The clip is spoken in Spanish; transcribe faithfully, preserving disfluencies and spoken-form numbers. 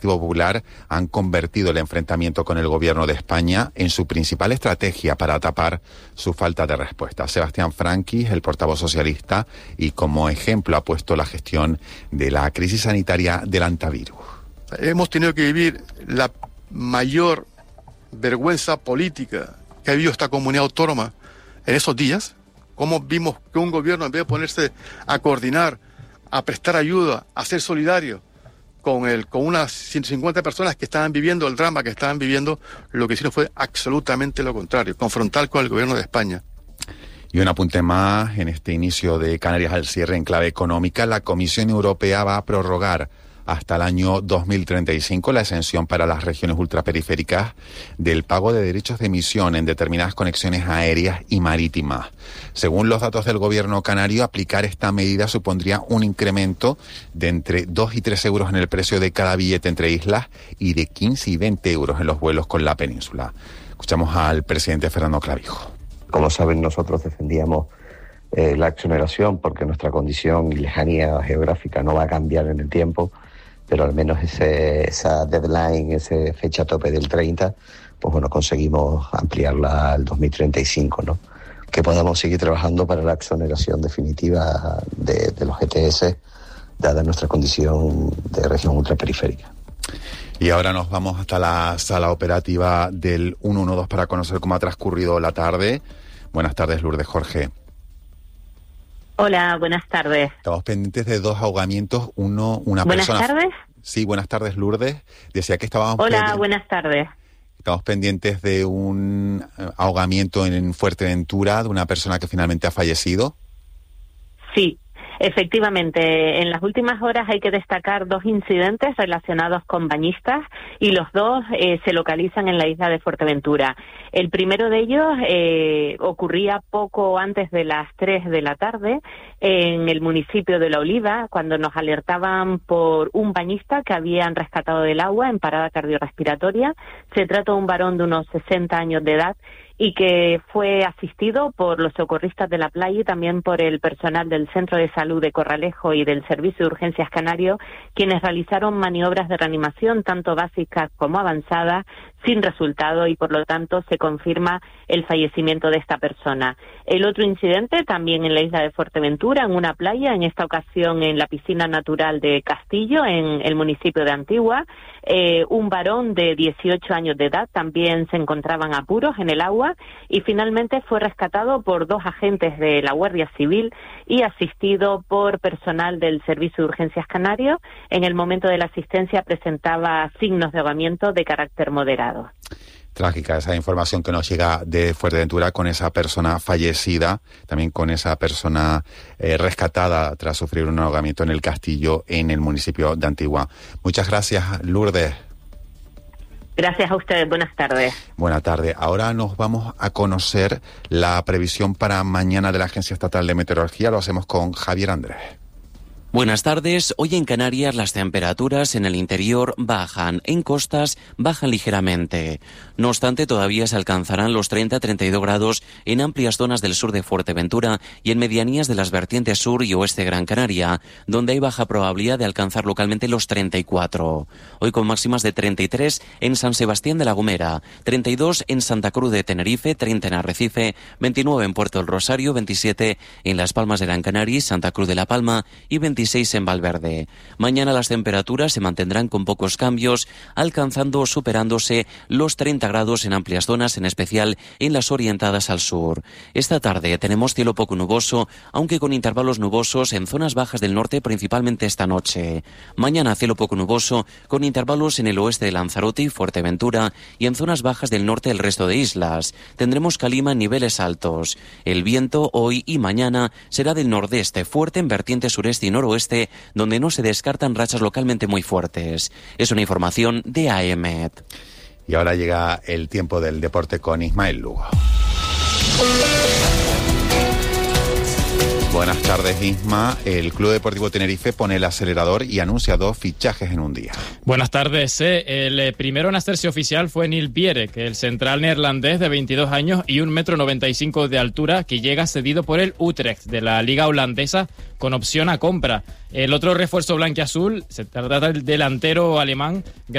Partido Popular han convertido el enfrentamiento con el gobierno de España en su principal estrategia para tapar su falta de respuesta. Sebastián Franquis, el portavoz socialista, y como ejemplo ha puesto la gestión de la crisis sanitaria del antivirus. Hemos tenido que vivir la mayor vergüenza política que ha vivido esta comunidad autónoma en esos días. Cómo vimos que un gobierno, en vez de ponerse a coordinar, a prestar ayuda, a ser solidario con el, con unas ciento cincuenta personas que estaban viviendo el drama que estaban viviendo, lo que hicieron fue absolutamente lo contrario, confrontar con el gobierno de España. Y un apunte más, en este inicio de Canarias al cierre en clave económica, la Comisión Europea va a prorrogar hasta el año dos mil treinta y cinco la exención para las regiones ultraperiféricas del pago de derechos de emisión en determinadas conexiones aéreas y marítimas. Según los datos del gobierno canario, aplicar esta medida supondría un incremento de entre dos y tres euros en el precio de cada billete entre islas y de quince y veinte euros en los vuelos con la península. Escuchamos al presidente Fernando Clavijo. Como saben, nosotros defendíamos eh, la exoneración porque nuestra condición y lejanía geográfica no va a cambiar en el tiempo, pero al menos ese, esa deadline, esa fecha tope del treinta, pues bueno, conseguimos ampliarla al dos mil treinta y cinco, ¿no? Que podamos seguir trabajando para la exoneración definitiva de, de los G T S, dada nuestra condición de región ultraperiférica. Y ahora nos vamos hasta la sala operativa del ciento doce para conocer cómo ha transcurrido la tarde. Buenas tardes, Lourdes Jorge. Hola, buenas tardes. Estamos pendientes de dos ahogamientos, uno, una buenas persona... Buenas tardes. Sí, buenas tardes, Lourdes. Decía que estábamos... Hola, pendientes... buenas tardes. Estamos pendientes de un ahogamiento en Fuerteventura de una persona que finalmente ha fallecido. Sí. Efectivamente, en las últimas horas hay que destacar dos incidentes relacionados con bañistas y los dos eh, se localizan en la isla de Fuerteventura. El primero de ellos eh, ocurría poco antes de las tres de la tarde en el municipio de La Oliva, cuando nos alertaban por un bañista que habían rescatado del agua en parada cardiorrespiratoria. Se trata de un varón de unos sesenta años de edad y que fue asistido por los socorristas de la playa y también por el personal del Centro de Salud de Corralejo y del Servicio de Urgencias Canario, quienes realizaron maniobras de reanimación, tanto básicas como avanzadas, sin resultado y por lo tanto se confirma el fallecimiento de esta persona. El otro incidente también en la isla de Fuerteventura, en una playa, en esta ocasión en la piscina natural de Castillo, en el municipio de Antigua. Eh, un varón de dieciocho años de edad también se encontraba en apuros en el agua y finalmente fue rescatado por dos agentes de la Guardia Civil y asistido por personal del Servicio de Urgencias Canario. En el momento de la asistencia presentaba signos de ahogamiento de carácter moderado. Trágica esa información que nos llega de Fuerteventura con esa persona fallecida, también con esa persona eh, rescatada tras sufrir un ahogamiento en el Castillo, en el municipio de Antigua. Muchas gracias, Lourdes. Gracias a ustedes. Buenas tardes. Buenas tardes. Ahora nos vamos a conocer la previsión para mañana de la Agencia Estatal de Meteorología. Lo hacemos con Javier Andrés. Buenas tardes. Hoy en Canarias las temperaturas en el interior bajan, en costas bajan ligeramente. No obstante, todavía se alcanzarán los treinta a treinta y dos grados en amplias zonas del sur de Fuerteventura y en medianías de las vertientes sur y oeste de Gran Canaria, donde hay baja probabilidad de alcanzar localmente los treinta y cuatro. Hoy con máximas de treinta y tres en San Sebastián de la Gomera, treinta y dos en Santa Cruz de Tenerife, treinta en Arrecife, veintinueve en Puerto del Rosario, veintisiete en Las Palmas de Gran Canaria y Santa Cruz de la Palma y veintiséis en Valverde. Mañana las temperaturas se mantendrán con pocos cambios, alcanzando o superándose los treinta grados en amplias zonas, en especial en las orientadas al sur. Esta tarde tenemos cielo poco nuboso, aunque con intervalos nubosos en zonas bajas del norte, principalmente esta noche. Mañana cielo poco nuboso, con intervalos en el oeste de Lanzarote y Fuerteventura y en zonas bajas del norte del resto de islas. Tendremos calima en niveles altos. El viento hoy y mañana será del nordeste, fuerte en vertiente sureste y noroeste, donde no se descartan rachas localmente muy fuertes. Es una información de A E M E T. Y ahora llega el tiempo del deporte con Ismael Lugo. Buenas tardes, Isma. El Club Deportivo Tenerife pone el acelerador y anuncia dos fichajes en un día. Buenas tardes. Eh. El primero en hacerse oficial fue Neil Bierek, el central neerlandés de veintidós años y un metro noventa y cinco de altura, que llega cedido por el Utrecht de la liga holandesa con opción a compra. El otro refuerzo blanquiazul se trata del delantero alemán